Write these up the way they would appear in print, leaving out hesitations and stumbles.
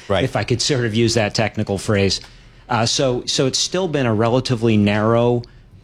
right, if I could sort of use that technical phrase. So it's still been a relatively narrow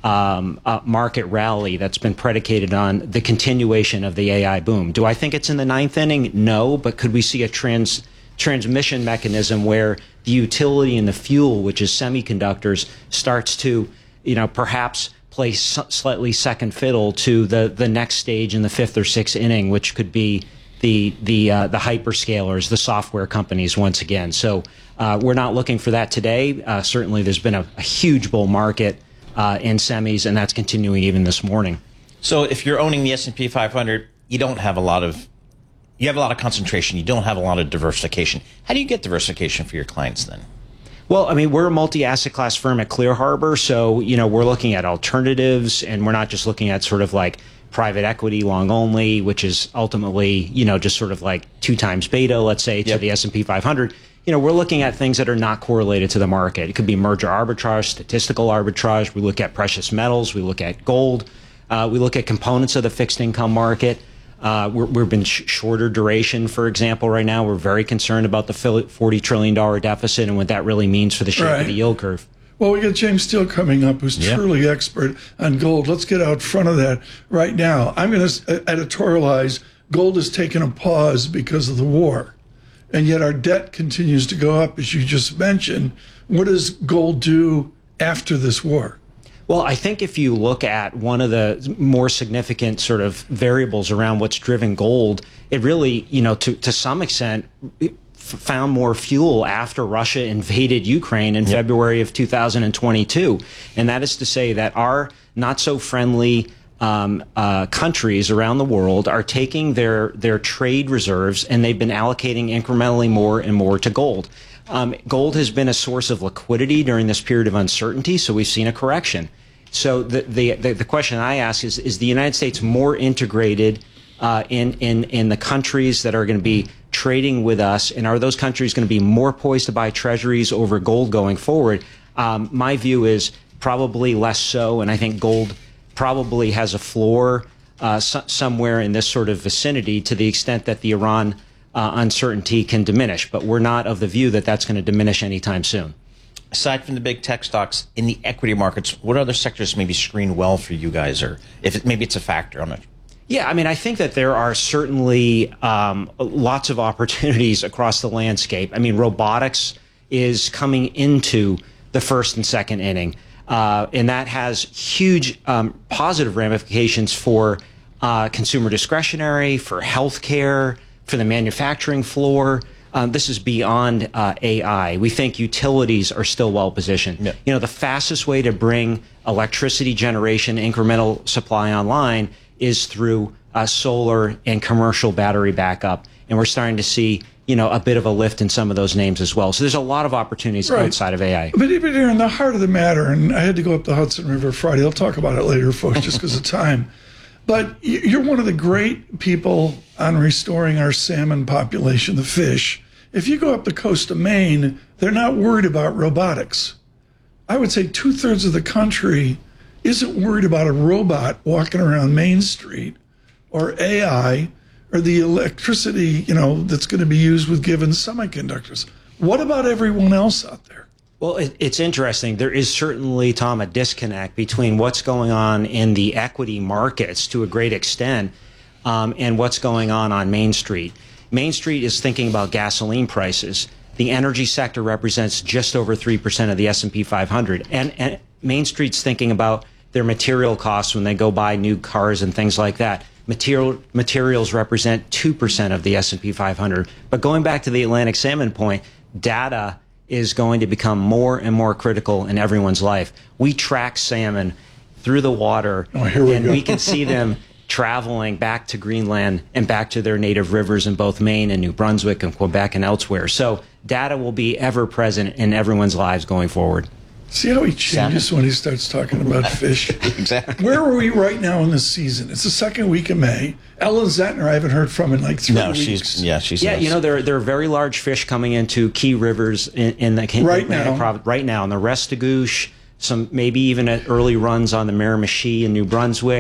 market rally that's been predicated on the continuation of the AI boom. Do I think it's in the ninth inning? No, but could we see a transmission mechanism where the utility and the fuel, which is semiconductors, starts to, perhaps play slightly second fiddle to the next stage in the fifth or sixth inning, which could be the hyperscalers, the software companies once again. So we're not looking for that today. Certainly there's been a huge bull market in semis, and that's continuing even this morning. So if you're owning the S&P 500, you have a lot of concentration. You don't have a lot of diversification. How do you get diversification for your clients then? Well, I mean, we're a multi-asset class firm at Clear Harbor, so, we're looking at alternatives, and we're not just looking at sort of like private equity long only, which is ultimately, just sort of like 2 times beta, let's say, to the S&P 500. We're looking at things that are not correlated to the market. It could be merger arbitrage, statistical arbitrage. We look at precious metals. We look at gold. We look at components of the fixed income market. We've been shorter duration, for example, right now. We're very concerned about the $40 trillion deficit and what that really means for the shape of the yield curve. Well, we got James Steele coming up, who's truly expert on gold. Let's get out front of that right now. I'm going to editorialize gold has taken a pause because of the war. And yet our debt continues to go up, as you just mentioned. What does gold do after this war? Well, I think if you look at one of the more significant sort of variables around what's driven gold, it really, to some extent, found more fuel after Russia invaded Ukraine in February of 2022. And that is to say that our not-so-friendly countries around the world are taking their trade reserves, and they've been allocating incrementally more and more to gold. Gold has been a source of liquidity during this period of uncertainty, so we've seen a correction. So the question I ask is the United States more integrated in the countries that are going to be trading with us, and are those countries going to be more poised to buy treasuries over gold going forward? My view is probably less so, and I think gold probably has a floor somewhere in this sort of vicinity to the extent that the Iran uncertainty can diminish. But we're not of the view that that's going to diminish anytime soon. Aside from the big tech stocks, in the equity markets, what other sectors maybe screen well for you guys, or maybe it's a factor on it? Yeah, I mean, I think that there are certainly lots of opportunities across the landscape. I mean, robotics is coming into the first and second inning. And that has huge positive ramifications for consumer discretionary, for healthcare, for the manufacturing floor. This is beyond AI. We think utilities are still well positioned. Yeah. The fastest way to bring electricity generation incremental supply online is through solar and commercial battery backup. And we're starting to see a bit of a lift in some of those names as well. So there's a lot of opportunities outside of AI. But here in the heart of the matter, and I had to go up the Hudson River Friday. I'll talk about it later, folks, just because of time. But you're one of the great people on restoring our salmon population, the fish. If you go up the coast of Maine, they're not worried about robotics. I would say 2/3 of the country isn't worried about a robot walking around Main Street or AI or the electricity, that's going to be used with given semiconductors. What about everyone else out there? Well, it's interesting. There is certainly, Tom, a disconnect between what's going on in the equity markets to a great extent and what's going on Main Street. Main Street is thinking about gasoline prices. The energy sector represents just over 3% of the S&P 500. And Main Street's thinking about their material costs when they go buy new cars and things like that. Materials represent 2% of the S&P 500. But going back to the Atlantic salmon point, data is going to become more and more critical in everyone's life. We track salmon through the water, and we can see them traveling back to Greenland and back to their native rivers in both Maine and New Brunswick and Quebec and elsewhere. So data will be ever present in everyone's lives going forward. See how he changes when he starts talking about fish? Exactly. Where are we right now in the season? It's the second week of May. Ellen Zentner, I haven't heard from in like 3 weeks. She's there are very large fish coming into key rivers in the Atlantic province right now. In the Restigouche, some maybe even at early runs on the Miramichi in New Brunswick.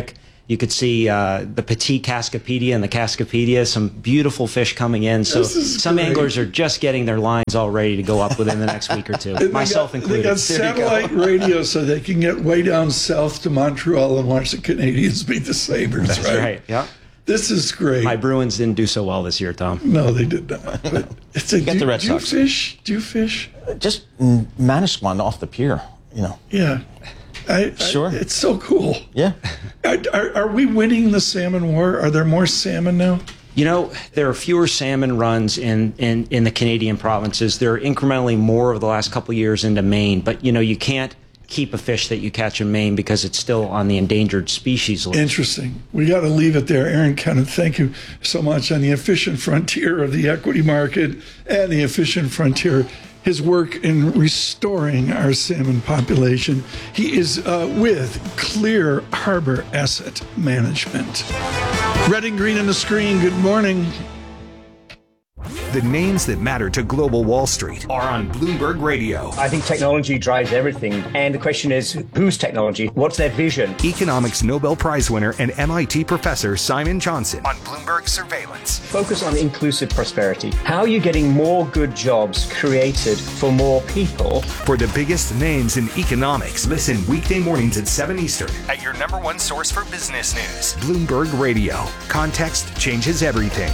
You could see the Petit Cascapedia and the Cascapedia, some beautiful fish coming in. So some anglers are just getting their lines all ready to go up within the next week or two, myself included. They got satellite radio so they can get way down south to Montreal and watch the Canadians beat the Sabres. That's right. Yeah. This is great. My Bruins didn't do so well this year, Tom. No, they did not. But it's Get the Red Sox. Do you fish? Just Manasquan off the pier, Yeah. Sure. It's so cool. Yeah. Are we winning the salmon war? Are there more salmon now? There are fewer salmon runs in the Canadian provinces. There are incrementally more over the last couple of years into Maine. But, you can't keep a fish that you catch in Maine because it's still on the endangered species list. Interesting. We got to leave it there. Aaron Kenneth, thank you so much on the efficient frontier of the equity market and the efficient frontier, his work in restoring our salmon population. He is with Clear Harbor Asset Management. Red and green on the screen. Good morning. The names that matter to global Wall Street are on Bloomberg Radio. I think technology drives everything. And the question is, whose technology? What's their vision? Economics Nobel Prize winner and MIT professor Simon Johnson on Bloomberg Surveillance. Focus on inclusive prosperity. How are you getting more good jobs created for more people? For the biggest names in economics, listen weekday mornings at 7 Eastern at your number one source for business news. Bloomberg Radio. Context changes everything.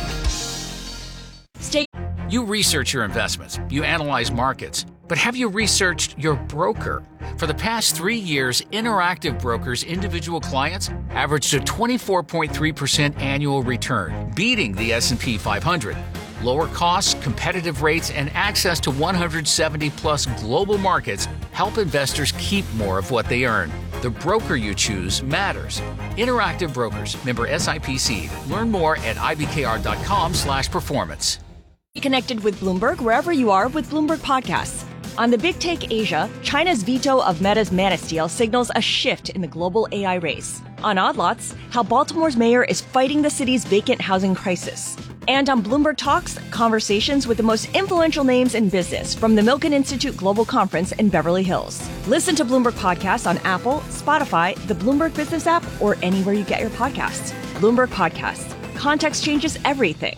You research your investments, you analyze markets, but have you researched your broker? For the past 3 years, Interactive Brokers' individual clients averaged a 24.3% annual return, beating the S&P 500. Lower costs, competitive rates, and access to 170-plus global markets help investors keep more of what they earn. The broker you choose matters. Interactive Brokers, member SIPC. Learn more at ibkr.com/performance. Be connected with Bloomberg wherever you are with Bloomberg Podcasts. On the Big Take Asia, China's veto of Meta's Manus deal signals a shift in the global AI race. On Odd Lots, how Baltimore's mayor is fighting the city's vacant housing crisis. And on Bloomberg Talks, conversations with the most influential names in business from the Milken Institute Global Conference in Beverly Hills. Listen to Bloomberg Podcasts on Apple, Spotify, the Bloomberg Business app, or anywhere you get your podcasts. Bloomberg Podcasts. Context changes everything.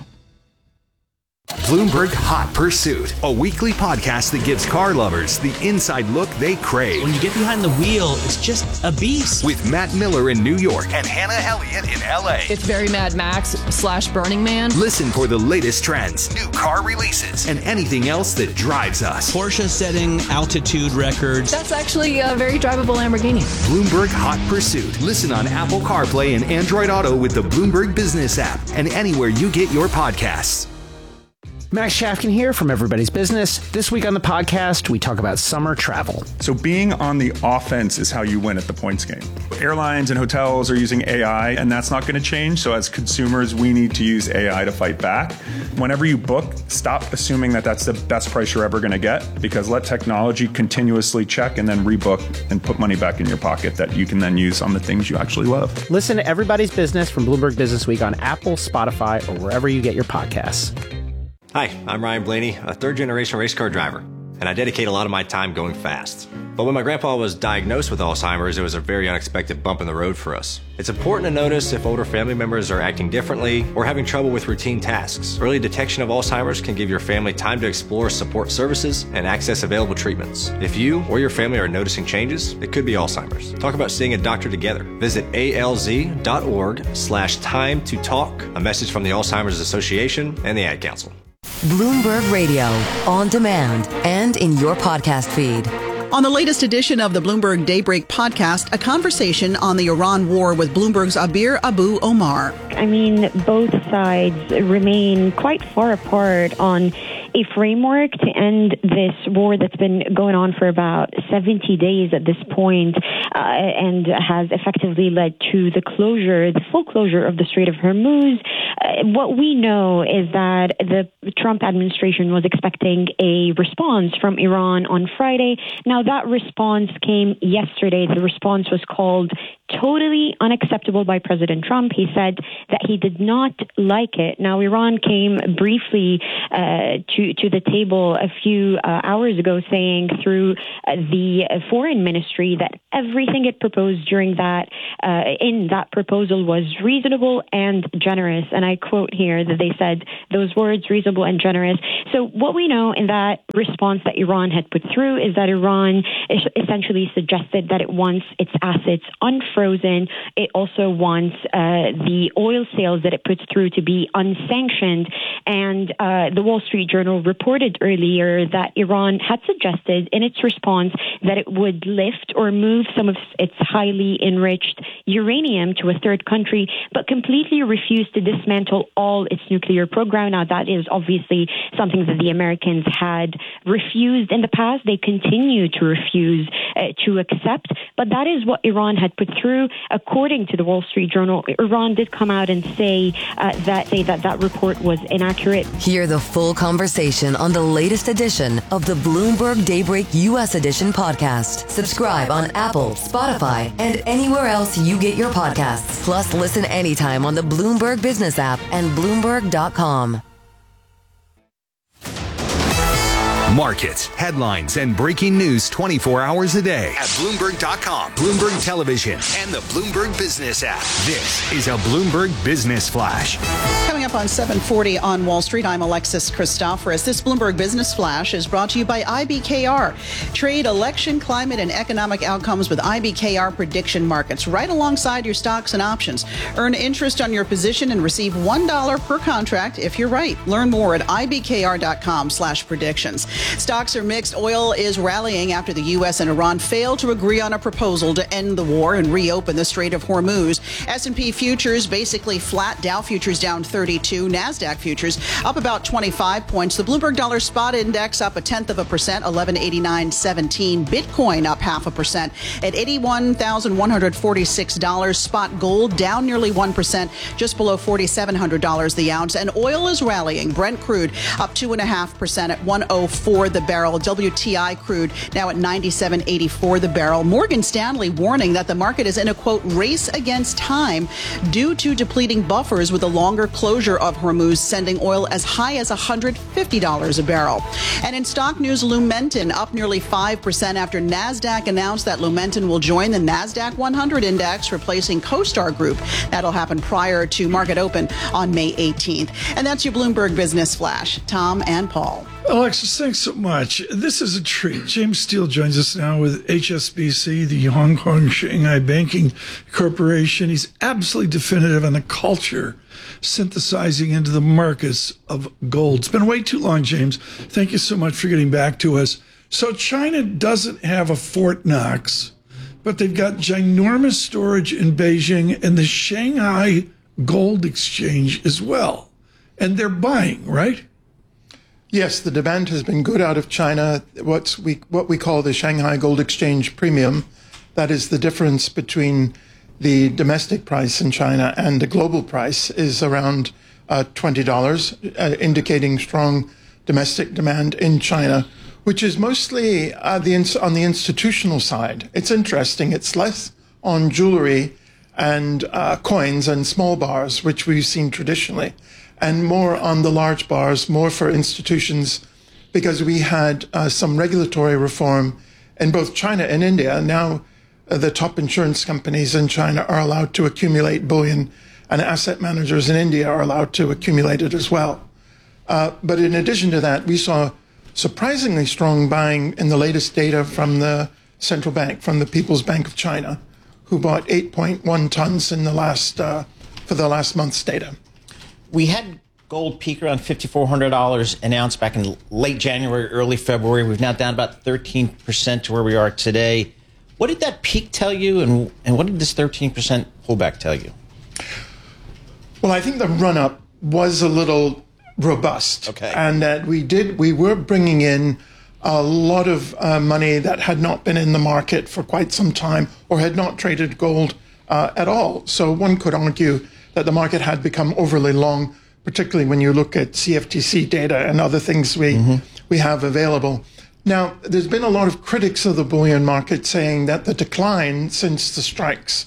Bloomberg Hot Pursuit, a weekly podcast that gives car lovers the inside look they crave. When you get behind the wheel, it's just a beast. With Matt Miller in New York and Hannah Elliott in LA. It's very Mad Max / Burning Man. Listen for the latest trends, new car releases, and anything else that drives us. Porsche setting altitude records. That's actually a very drivable Lamborghini. Bloomberg Hot Pursuit. Listen on Apple CarPlay and Android Auto with the Bloomberg Business app and anywhere you get your podcasts. Max Shafkin here from Everybody's Business. This week on the podcast, we talk about summer travel. So being on the offense is how you win at the points game. Airlines and hotels are using AI, and that's not going to change. So as consumers, we need to use AI to fight back. Whenever you book, stop assuming that that's the best price you're ever going to get, because let technology continuously check and then rebook and put money back in your pocket that you can then use on the things you actually love. Listen to Everybody's Business from Bloomberg Business Week on Apple, Spotify, or wherever you get your podcasts. Hi, I'm Ryan Blaney, a third-generation race car driver, and I dedicate a lot of my time going fast. But when my grandpa was diagnosed with Alzheimer's, it was a very unexpected bump in the road for us. It's important to notice if older family members are acting differently or having trouble with routine tasks. Early detection of Alzheimer's can give your family time to explore support services and access available treatments. If you or your family are noticing changes, it could be Alzheimer's. Talk about seeing a doctor together. Visit alz.org/time to talk. A message from the Alzheimer's Association and the Ad Council. Bloomberg Radio, on demand and in your podcast feed. On the latest edition of the Bloomberg Daybreak podcast, a conversation on the Iran war with Bloomberg's Abir Abu Omar. I mean, both sides remain quite far apart on a framework to end this war that's been going on for about 70 days at this point, and has effectively led to the full closure of the Strait of Hormuz. What we know is that the Trump administration was expecting a response from Iran on Friday. Now, that response came yesterday. The response was called totally unacceptable by President Trump. He said that he did not like it. Now, Iran came briefly to the table a few hours ago, saying through the foreign ministry that everything it proposed during that in that proposal was reasonable and generous. And I quote here that they said those words, reasonable and generous. So what we know in that response that Iran had put through is that Iran essentially suggested that it wants its assets unfrozen. It also wants the oil sales that it puts through to be unsanctioned. And the Wall Street Journal reported earlier that Iran had suggested in its response that it would lift or move some of its highly enriched uranium to a third country, but completely refused to dismantle all its nuclear program. Now, that is obviously something that the Americans had refused in the past. They continue to refuse to accept, but that is what Iran had put through. According to the Wall Street Journal, Iran did come out and say that report was inaccurate. Hear the full conversation on the latest edition of the Bloomberg Daybreak U.S. Edition podcast. Subscribe on Apple, Spotify, and anywhere else you get your podcasts. Plus, listen anytime on the Bloomberg Business app and Bloomberg.com. Markets, headlines, and breaking news 24 hours a day at Bloomberg.com, Bloomberg Television, and the Bloomberg Business app. This is a Bloomberg Business Flash. Coming up on 740 on Wall Street, I'm Alexis Christoforous. This Bloomberg Business Flash is brought to you by IBKR. Trade election, climate, and economic outcomes with IBKR prediction markets right alongside your stocks and options. Earn interest on your position and receive $1 per contract if you're right. Learn more at ibkr.com/predictions. Stocks are mixed. Oil is rallying after the U.S. and Iran failed to agree on a proposal to end the war and reopen the Strait of Hormuz. S&P futures basically flat. Dow futures down 32. NASDAQ futures up about 25 points. The Bloomberg Dollar Spot Index up 0.1%, 1189.17. Bitcoin up 0.5% at $81,146. Spot gold down nearly 1%, just below $4,700 the ounce. And oil is rallying. Brent crude up 2.5% at $104 the barrel. WTI crude now at $97.84 the barrel. Morgan Stanley warning that the market is in a, quote, race against time due to depleting buffers with a longer closure of Hormuz, sending oil as high as $150 a barrel. And in stock news, Lumentum up nearly 5% after NASDAQ announced that Lumentum will join the NASDAQ 100 index, replacing CoStar Group. That'll happen prior to market open on May 18th. And that's your Bloomberg Business Flash. Tom and Paul. Alexis, thanks so much. This is a treat. James Steele joins us now with HSBC, the Hong Kong Shanghai Banking Corporation. He's absolutely definitive on the culture synthesizing into the markets of gold. It's been way too long, James. Thank you so much for getting back to us. So China doesn't have a Fort Knox, but they've got ginormous storage in Beijing and the Shanghai Gold Exchange as well. And they're buying, right? Yes, the demand has been good out of China. What we call the Shanghai Gold Exchange Premium, that is the difference between the domestic price in China and the global price, is around $20, indicating strong domestic demand in China, which is mostly on the institutional side. It's interesting. It's less on jewelry and coins and small bars, which we've seen traditionally, and more on the large bars, more for institutions, because we had some regulatory reform in both China and India. Now the top insurance companies in China are allowed to accumulate bullion, and asset managers in India are allowed to accumulate it as well. But in addition to that, we saw surprisingly strong buying in the latest data from the central bank, from the People's Bank of China, who bought 8.1 tons in the last for the last month's data. We had gold peak around $5,400 an ounce back in late January, early February. We've now down about 13% to where we are today. What did that peak tell you, and what did this 13% pullback tell you? Well, I think the run-up was a little robust. Okay. And that we were bringing in a lot of money that had not been in the market for quite some time or had not traded gold at all. So one could argue that the market had become overly long, particularly when you look at CFTC data and other things we have available. Now, there's been a lot of critics of the bullion market saying that the decline since the strikes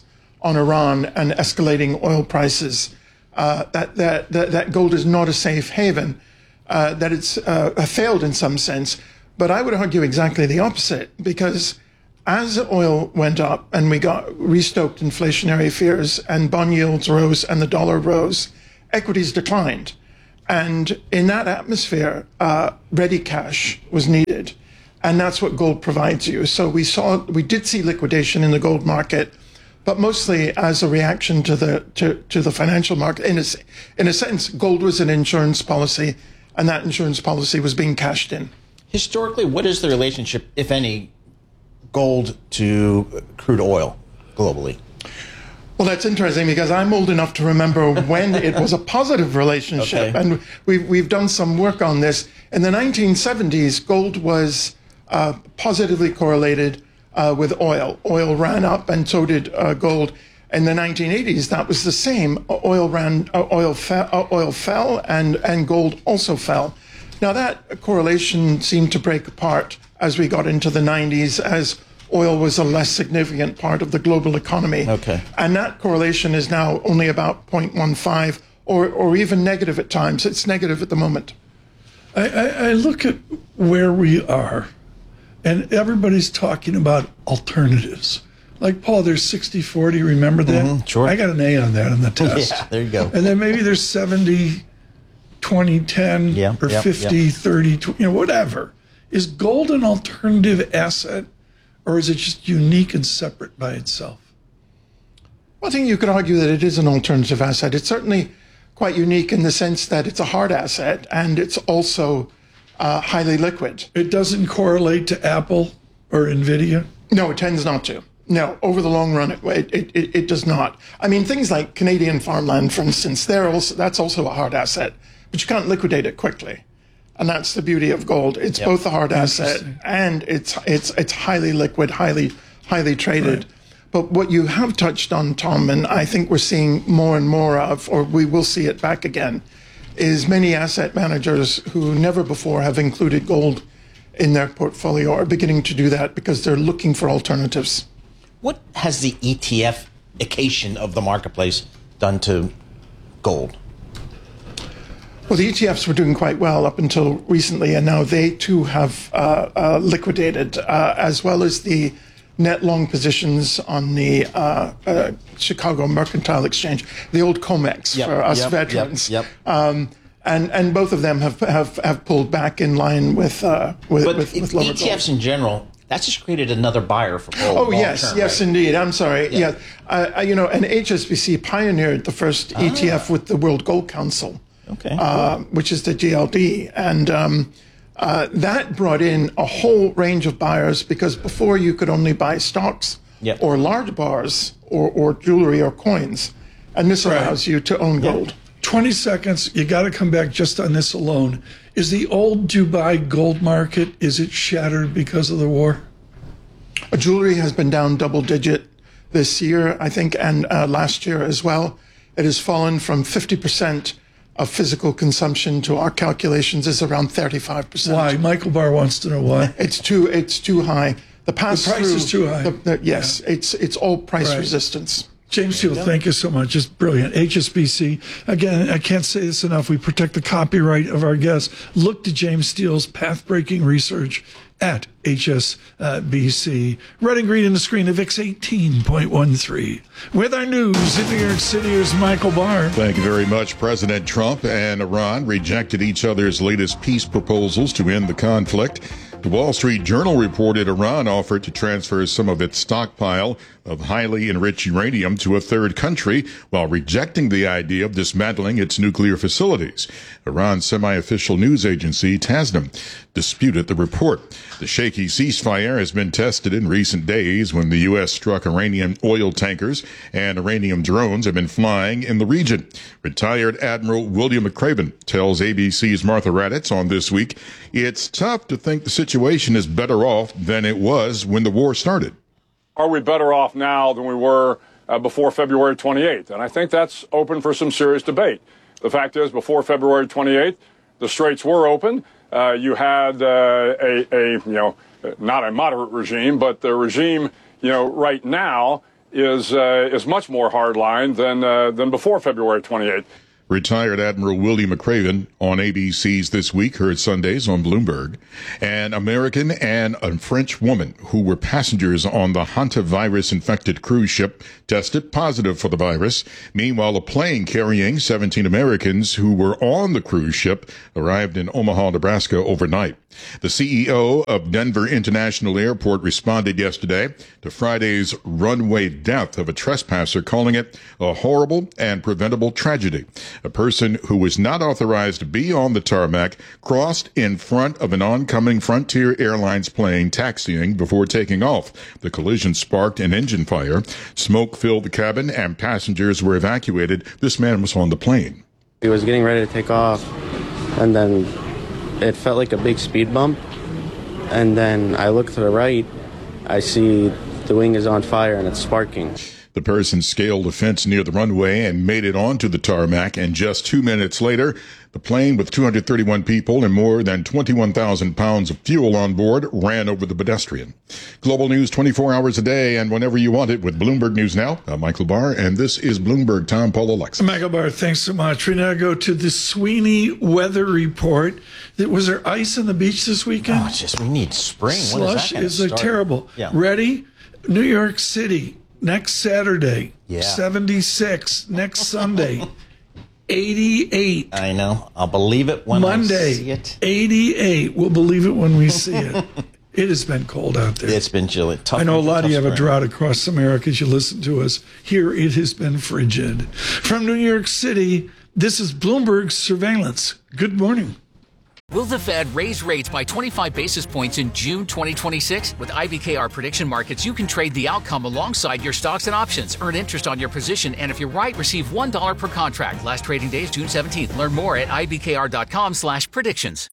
on Iran and escalating oil prices, that gold is not a safe haven, that it's failed in some sense. But I would argue exactly the opposite, because as oil went up and we got restoked inflationary fears and bond yields rose and the dollar rose, equities declined. And in that atmosphere, ready cash was needed. And that's what gold provides you. So we did see liquidation in the gold market, but mostly as a reaction to the financial market. In a sense, gold was an insurance policy, and that insurance policy was being cashed in. Historically, what is the relationship, if any, gold to crude oil globally? Well, that's interesting because I'm old enough to remember when it was a positive relationship. Okay. And we've done some work on this. In the 1970s, gold was positively correlated with oil. Oil ran up and so did gold. In the 1980s, that was the same. Oil fell and gold also fell. Now, that correlation seemed to break apart as we got into the 90s, as oil was a less significant part of the global economy. Okay. And that correlation is now only about 0.15 or even negative at times. It's negative at the moment. I look at where we are, and everybody's talking about alternatives. Like, Paul, there's 60-40, remember that? Mm-hmm, sure. I got an A on that on the test. Yeah, there you go. And then maybe there's 70-20-10 or 50-30, whatever. Is gold an alternative asset, or is it just unique and separate by itself? Well, I think you could argue that it is an alternative asset. It's certainly quite unique in the sense that it's a hard asset, and it's also highly liquid. It doesn't correlate to Apple or NVIDIA? No, it tends not to. No, over the long run, it does not. I mean, things like Canadian farmland, for instance, that's also a hard asset, but you can't liquidate it quickly. And that's the beauty of gold. It's both a hard asset and it's highly liquid, highly traded. Right. But what you have touched on, Tom, and I think we're seeing more and more of, or we will see it back again, is many asset managers who never before have included gold in their portfolio are beginning to do that because they're looking for alternatives. What has the ETF-ification of the marketplace done to gold? Well, the ETFs were doing quite well up until recently, and now they too have liquidated, as well as the net long positions on the Chicago Mercantile Exchange, the old COMEX for us veterans. And both of them have pulled back in line with lower ETFs gold. in general. That's just created another buyer for gold. Oh, yes, indeed. I'm sorry. Yeah. And HSBC pioneered the first ETF with the World Gold Council. Okay. Which is the GLD. And that brought in a whole range of buyers because before you could only buy stocks or large bars or jewelry or coins. And this allows you to own gold. 20 seconds. You got to come back just on this alone. Is the old Dubai gold market, is it shattered because of the war? Jewelry has been down double digit this year, I think, and last year as well. It has fallen from 50% of physical consumption to our calculations is around 35%. Why? Michael Barr wants to know why. It's too high. The price is too high. Yes, it's all price resistance. James Steele, thank you so much. Just brilliant. HSBC. Again, I can't say this enough. We protect the copyright of our guests. Look to James Steele's path-breaking research at HSBC. Red and green in the screen, the VIX 18.13. With our news in New York City, here's Michael Barr. Thank you very much. President Trump and Iran rejected each other's latest peace proposals to end the conflict. The Wall Street Journal reported Iran offered to transfer some of its stockpile of highly enriched uranium to a third country while rejecting the idea of dismantling its nuclear facilities. Iran's semi-official news agency, Tasnim, disputed the report. The shaky ceasefire has been tested in recent days when the U.S. struck Iranian oil tankers and Iranian drones have been flying in the region. Retired Admiral William McCraven tells ABC's Martha Raddatz on This Week, it's tough to think the situation is better off than it was when the war started. Are we better off now than we were before February 28th? And I think that's open for some serious debate. The fact is, before February 28th, the straits were open. You had not a moderate regime, but the regime, right now is much more hardline than before February 28th. Retired Admiral William McRaven on ABC's This Week, heard Sundays on Bloomberg. An American and a French woman who were passengers on the hantavirus-infected cruise ship tested positive for the virus. Meanwhile, a plane carrying 17 Americans who were on the cruise ship arrived in Omaha, Nebraska overnight. The CEO of Denver International Airport responded yesterday to Friday's runway death of a trespasser, calling it a horrible and preventable tragedy. A person who was not authorized to be on the tarmac crossed in front of an oncoming Frontier Airlines plane taxiing before taking off. The collision sparked an engine fire. Smoke filled the cabin and passengers were evacuated. This man was on the plane. He was getting ready to take off, and then it felt like a big speed bump, and then I look to the right, I see the wing is on fire and it's sparking. The person scaled a fence near the runway and made it onto the tarmac, and just 2 minutes later, the plane with 231 people and more than 21,000 pounds of fuel on board ran over the pedestrian. Global news 24 hours a day and whenever you want it with Bloomberg News Now. I'm Michael Barr, and this is Bloomberg Tom Paul Alexa. Michael Barr, thanks so much. We now go to the Sweeney weather report. Was there ice on the beach this weekend? Oh, it's just, we need spring. Slush is terrible. Yeah. Ready? New York City. Next Saturday, 76. Next Sunday, 88. I know. I'll believe it when I see it. Monday, 88. We'll believe it when we see it. It has been cold out there. It's been chilly. Tough, I know a lot of you have spring. a drought across America as you listen to us. Here, it has been frigid. From New York City, this is Bloomberg Surveillance. Good morning. Will the Fed raise rates by 25 basis points in June 2026? With IBKR Prediction Markets, you can trade the outcome alongside your stocks and options. Earn interest on your position, and if you're right, receive $1 per contract. Last trading day is June 17th. Learn more at ibkr.com/predictions.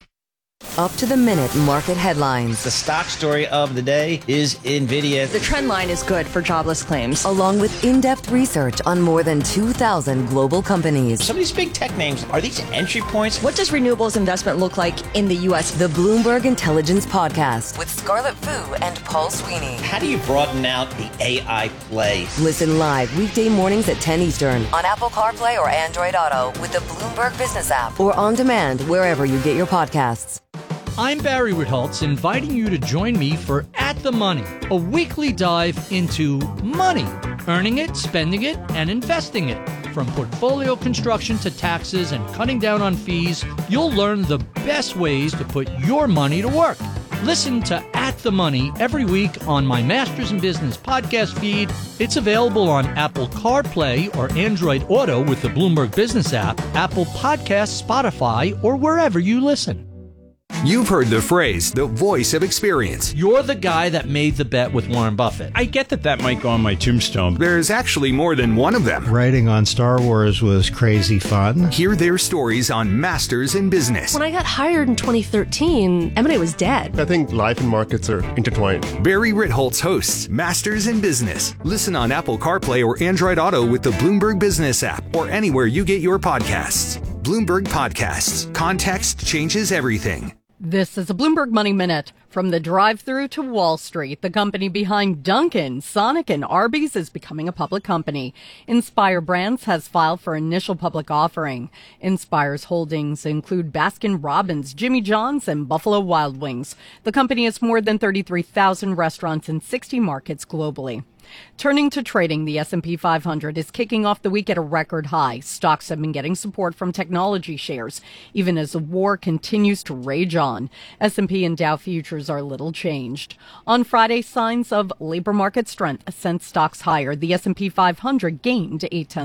Up to the minute market headlines. The stock story of the day is NVIDIA. The trend line is good for jobless claims. Along with in-depth research on more than 2,000 global companies. Some of these big tech names, are these entry points? What does renewables investment look like in the U.S.? The Bloomberg Intelligence Podcast with Scarlett Fu and Paul Sweeney. How do you broaden out the AI play? Listen live weekday mornings at 10 Eastern on Apple CarPlay or Android Auto with the Bloomberg Business app or on demand wherever you get your podcasts. I'm Barry Ritholtz, inviting you to join me for At the Money, a weekly dive into money, earning it, spending it, and investing it. From portfolio construction to taxes and cutting down on fees, you'll learn the best ways to put your money to work. Listen to At the Money every week on my Masters in Business podcast feed. It's available on Apple CarPlay or Android Auto with the Bloomberg Business app, Apple Podcasts, Spotify, or wherever you listen. You've heard the phrase, the voice of experience. You're the guy that made the bet with Warren Buffett. I get that might go on my tombstone. There's actually more than one of them. Writing on Star Wars was crazy fun. Hear their stories on Masters in Business. When I got hired in 2013, M&A was dead. I think life and markets are intertwined. Barry Ritholtz hosts Masters in Business. Listen on Apple CarPlay or Android Auto with the Bloomberg Business app or anywhere you get your podcasts. Bloomberg Podcasts. Context changes everything. This is a Bloomberg Money Minute. From the drive-thru to Wall Street, the company behind Dunkin', Sonic, and Arby's is becoming a public company. Inspire Brands has filed for initial public offering. Inspire's holdings include Baskin-Robbins, Jimmy John's, and Buffalo Wild Wings. The company has more than 33,000 restaurants in 60 markets globally. Turning to trading, the S&P 500 is kicking off the week at a record high. Stocks have been getting support from technology shares, even as the war continues to rage on. S&P and Dow futures are little changed. On Friday, signs of labor market strength sent stocks higher. The S&P 500 gained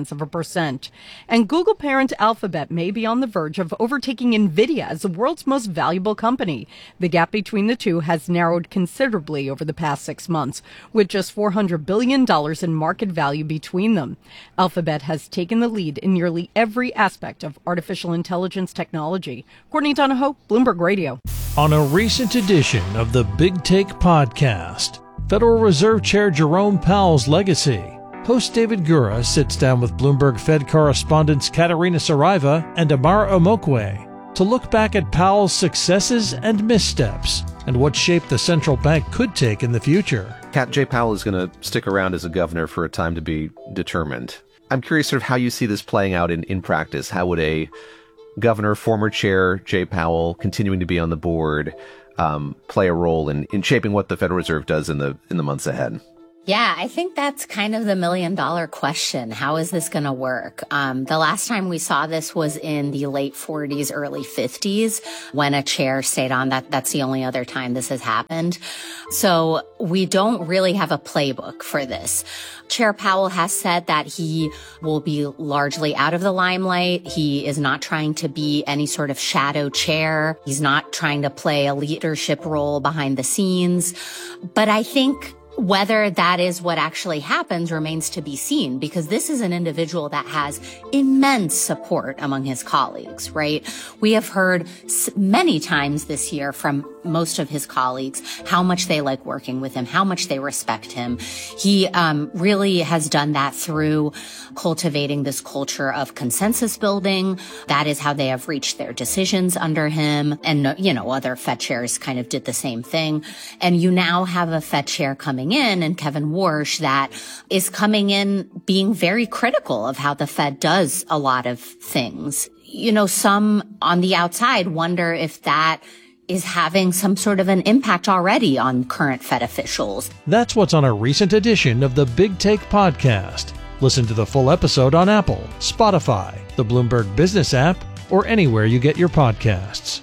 0.8%. And Google parent Alphabet may be on the verge of overtaking NVIDIA as the world's most valuable company. The gap between the two has narrowed considerably over the past 6 months, with just $400 billion in market value between them. Alphabet has taken the lead in nearly every aspect of artificial intelligence technology. Courtney Donahoe, Bloomberg Radio. On a recent edition of the Big Take podcast, Federal Reserve Chair Jerome Powell's legacy. Host David Gura sits down with Bloomberg Fed correspondents Katerina Saraiva and Amara Omokwe to look back at Powell's successes and missteps and what shape the central bank could take in the future. Jay Powell is going to stick around as a governor for a time to be determined. I'm curious sort of how you see this playing out in practice. How would a governor, former chair Jay Powell, continuing to be on the board, play a role in shaping what the Federal Reserve does in the months ahead? Yeah, I think that's kind of the $1 million question. How is this going to work? The last time we saw this was in the late 40s, early 50s, when a chair stayed on. That's the only other time this has happened. So we don't really have a playbook for this. Chair Powell has said that he will be largely out of the limelight. He is not trying to be any sort of shadow chair. He's not trying to play a leadership role behind the scenes. But I think whether that is what actually happens remains to be seen, because this is an individual that has immense support among his colleagues, right? We have heard many times this year from most of his colleagues how much they like working with him, how much they respect him. He really has done that through cultivating this culture of consensus building. That is how they have reached their decisions under him. And, other Fed chairs kind of did the same thing. And you now have a Fed chair coming in, and Kevin Warsh, that is coming in being very critical of how the Fed does a lot of things. Some on the outside wonder if that is having some sort of an impact already on current Fed officials. That's what's on a recent edition of the Big Take podcast. Listen to the full episode on Apple, Spotify, the Bloomberg Business app, or anywhere you get your podcasts.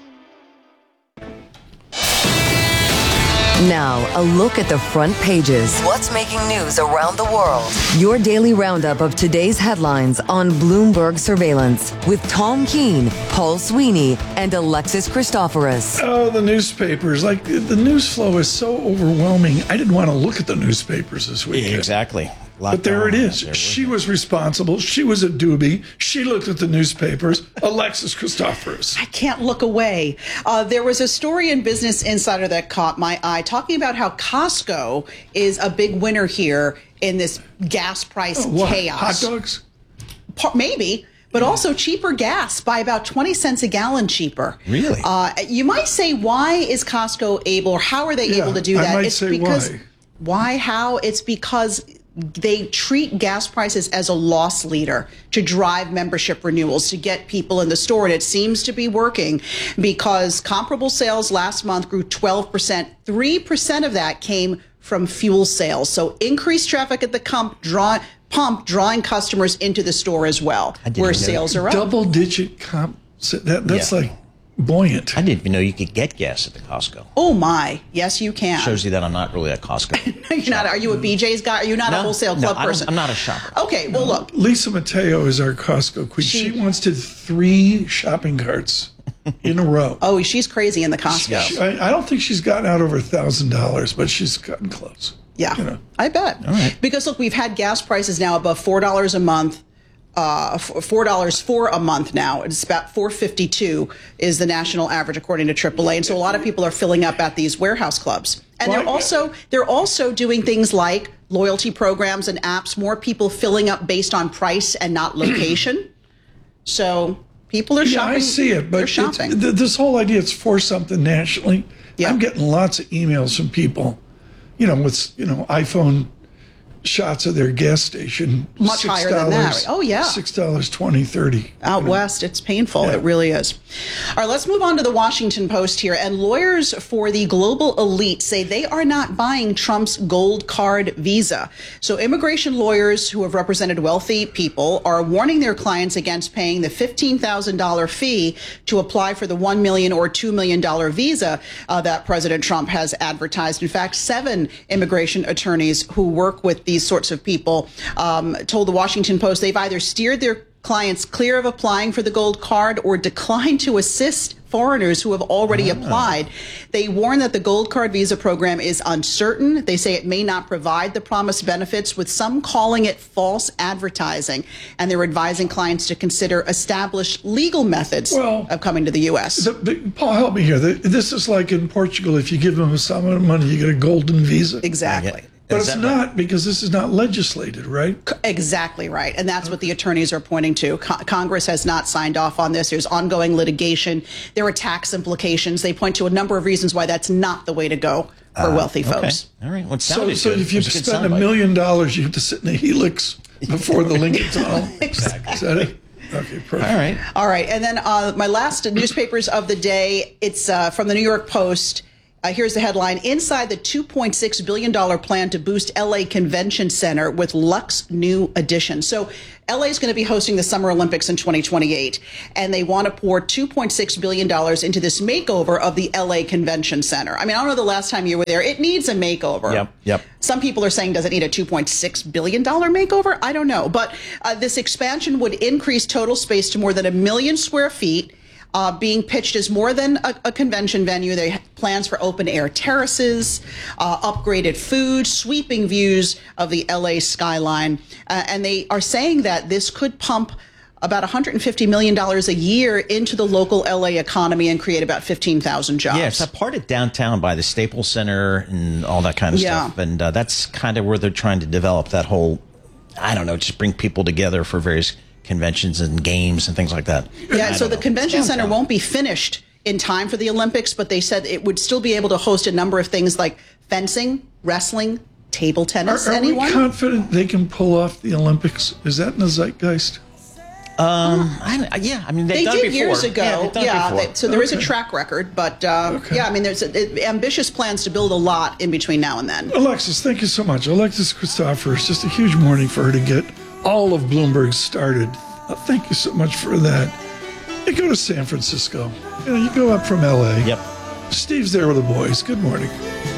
Now, a look at the front pages. What's making news around the world? Your daily roundup of today's headlines on Bloomberg Surveillance with Tom Keene, Paul Sweeney, and Alexis Christoforous. Oh, the newspapers. The news flow is so overwhelming. I didn't want to look at the newspapers this weekend. Yeah, exactly. But there it is. She was responsible. She was a doobie. She looked at the newspapers. Alexis Christoforous. I can't look away. There was a story in Business Insider that caught my eye talking about how Costco is a big winner here in this gas price chaos. Hot dogs? Maybe. But also cheaper gas by about 20 cents a gallon cheaper. Really? You might say, why is Costco able, or how are they able to do that? I might say why. Why? How? It's because they treat gas prices as a loss leader to drive membership renewals, to get people in the store. And it seems to be working, because comparable sales last month grew 12%. 3% of that came from fuel sales. So increased traffic at the pump drawing customers into the store as well, where sales are up. Double-digit comp. That's like buoyant. I didn't even know you could get gas at the Costco. Oh my! Yes, you can. Shows you that I'm not really a Costco. You're not. Are you a BJ's guy? Are you not a wholesale club person? I'm not a shopper. Okay. Well, look. Lisa Mateo is our Costco queen. She once did 3 shopping carts in a row. Oh, she's crazy in the Costco. I don't think she's gotten out over $1,000, but she's gotten close. Yeah, I bet. All right. Because look, we've had gas prices now above $4 a month. $4 for a month now. It's about $4.52 is the national average according to AAA. And so a lot of people are filling up at these warehouse clubs. And they're also doing things like loyalty programs and apps, more people filling up based on price and not location. So people are shopping. I see it, but this whole idea it's for something nationally. Yeah. I'm getting lots of emails from people, with iPhone shots of their gas station. Much higher than that. Oh, yeah. $6, 20, 30. Out west, it's painful. It really is. All right, let's move on to the Washington Post here. And lawyers for the global elite say they are not buying Trump's gold card visa. So immigration lawyers who have represented wealthy people are warning their clients against paying the $15,000 fee to apply for the $1 million or $2 million visa that President Trump has advertised. In fact, 7 immigration attorneys who work with these sorts of people told the Washington Post they've either steered their clients clear of applying for the gold card or declined to assist foreigners who have already applied. They warn that the gold card visa program is uncertain. They say it may not provide the promised benefits, with some calling it false advertising. And they're advising clients to consider established legal methods of coming to the U.S. Paul, help me here. This is like in Portugal. If you give them a sum of money, you get a golden visa. Exactly. But it's not because this is not legislated, right? Exactly right. And that's what the attorneys are pointing to. Congress has not signed off on this. There's ongoing litigation. There are tax implications. They point to a number of reasons why that's not the way to go for wealthy folks. All right. Well, so if you spend $1 million, you have to sit in a helix before the Lincoln Tunnel. Exactly. Is that it? Okay, perfect. All right. And then my last newspapers of the day, it's from the New York Post. Here's the headline. Inside the $2.6 billion plan to boost LA Convention Center with Luxe new addition. So LA is going to be hosting the Summer Olympics in 2028, and they want to pour $2.6 billion into this makeover of the LA Convention Center. I mean, I don't know the last time you were there. It needs a makeover. Yep. Some people are saying, does it need a $2.6 billion makeover? I don't know. But this expansion would increase total space to more than 1 million square feet. Being pitched as more than a convention venue. They have plans for open air terraces, upgraded food, sweeping views of the LA skyline. And they are saying that this could pump about $150 million a year into the local LA economy and create about 15,000 jobs. Yeah, it's a part of downtown by the Staples Center and all that kind of stuff. And that's kind of where they're trying to develop that whole, I don't know, just bring people together for various conventions and games and things like that. Yeah, so the convention center won't be finished in time for the Olympics, but they said it would still be able to host a number of things like fencing, wrestling, table tennis. Are we confident they can pull off the Olympics? Is that in the zeitgeist? I mean, they've done did it before. years ago. So there is a Okay. track record, but I mean, there's ambitious plans to build a lot in between now and then. Alexis, thank you so much. Alexis Christoforous, just a huge morning for her to get all of Bloomberg started. Thank you so much for that. You go to San Francisco. You go up from LA. Yep. Steve's there with the boys. Good morning.